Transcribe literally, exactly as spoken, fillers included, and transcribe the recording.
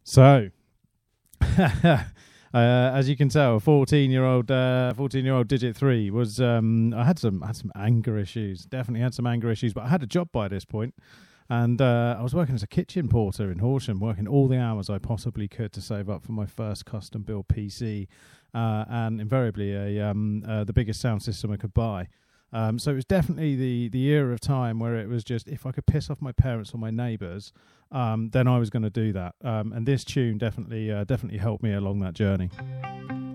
So, uh, as you can tell, fourteen-year-old, uh, fourteen-year-old Digit Three was. Um, I had some, had some anger issues. Definitely had some anger issues, but I had a job by this point, and uh, I was working as a kitchen porter in Horsham, working all the hours I possibly could to save up for my first custom-built P C, uh, and invariably a um, uh, the biggest sound system I could buy. Um, so it was definitely the the era of time where it was just, if I could piss off my parents or my neighbours, um, then I was going to do that. Um, and this tune definitely uh, definitely helped me along that journey.